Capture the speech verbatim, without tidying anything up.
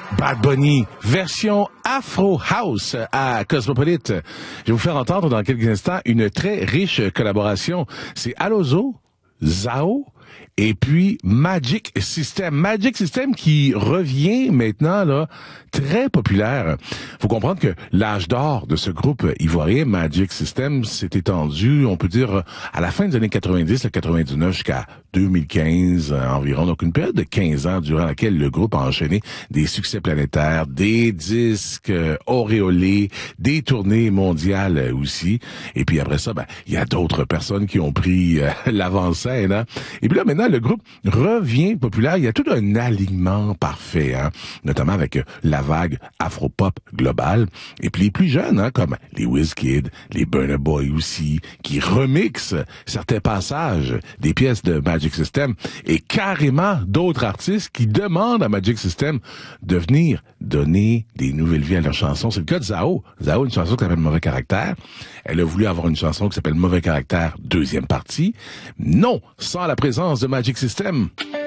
Bad Bunny, version Afro House à Cosmopolite. Je vais vous faire entendre dans quelques instants une très riche collaboration. C'est Alozo, Zao et puis Magic System. Magic System qui revient maintenant là très populaire. Faut comprendre que l'âge d'or de ce groupe ivoirien Magic System s'est étendu, on peut dire, à la fin des années quatre-vingt-dix, quatre-vingt-dix-neuf jusqu'à deux mille quinze environ. Donc une période de quinze ans durant laquelle le groupe a enchaîné des succès planétaires, des disques euh, auréolés, des tournées mondiales aussi. Et puis après ça, ben il y a d'autres personnes qui ont pris euh, l'avant-scène. Hein? Et puis là maintenant le groupe revient populaire. Il y a tout un alignement parfait, hein? Notamment avec euh, la vague afro-pop globale. Et puis les plus jeunes, hein, comme les Wizkid, les Burna Boy aussi, qui remixent certains passages des pièces de Magic System et carrément d'autres artistes qui demandent à Magic System de venir donner des nouvelles vies à leurs chansons. C'est le cas de Zao. Zao a une chanson qui s'appelle Mauvais Caractère. Elle a voulu avoir une chanson qui s'appelle Mauvais Caractère, deuxième partie. Non, sans la présence de Magic System.